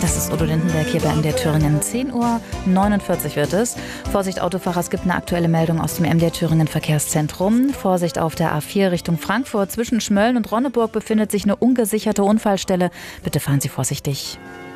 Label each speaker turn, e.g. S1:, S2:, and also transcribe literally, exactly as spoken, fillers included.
S1: Das ist Udo Lindenberg hier bei M D R Thüringen. zehn Uhr neunundvierzig wird es. Vorsicht Autofahrer, es gibt eine aktuelle Meldung aus dem M D R Thüringen Verkehrszentrum. Vorsicht auf der A vier Richtung Frankfurt. Zwischen Schmölln und Ronneburg befindet sich eine ungesicherte Unfallstelle. Bitte fahren Sie vorsichtig.